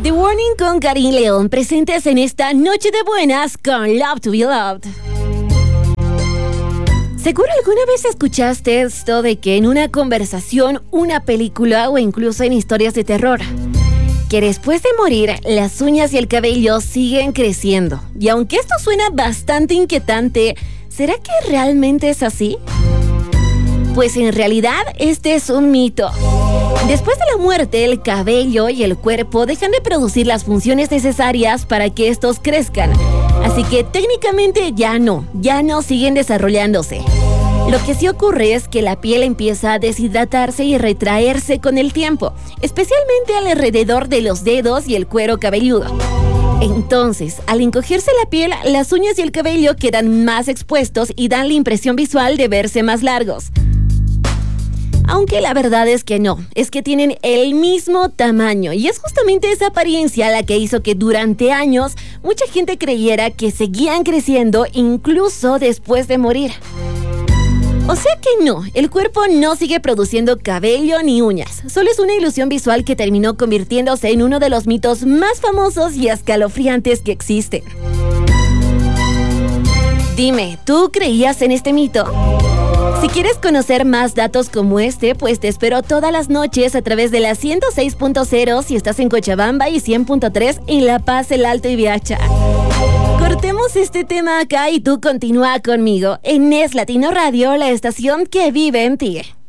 The Warning con Karin León, presentes en esta Noche de Buenas con Love to Be Loved. ¿Seguro alguna vez escuchaste esto de que en una conversación, una película o incluso en historias de terror, que después de morir las uñas y el cabello siguen creciendo? Y aunque esto suena bastante inquietante, ¿será que realmente es así? Pues en realidad este es un mito. Después de la muerte, el cabello y el cuerpo dejan de producir las funciones necesarias para que estos crezcan. Así que técnicamente ya no siguen desarrollándose. Lo que sí ocurre es que la piel empieza a deshidratarse y retraerse con el tiempo, especialmente alrededor de los dedos y el cuero cabelludo. Entonces, al encogerse la piel, las uñas y el cabello quedan más expuestos y dan la impresión visual de verse más largos. Aunque la verdad es que no, es que tienen el mismo tamaño y es justamente esa apariencia la que hizo que durante años mucha gente creyera que seguían creciendo incluso después de morir. O sea que no, el cuerpo no sigue produciendo cabello ni uñas, solo es una ilusión visual que terminó convirtiéndose en uno de los mitos más famosos y escalofriantes que existen. Dime, ¿tú creías en este mito? Si quieres conocer más datos como este, pues te espero todas las noches a través de la 106.0 si estás en Cochabamba y 100.3 en La Paz, El Alto y Viacha. Cortemos este tema acá y tú continúa conmigo en Es Latino Radio, la estación que vive en ti.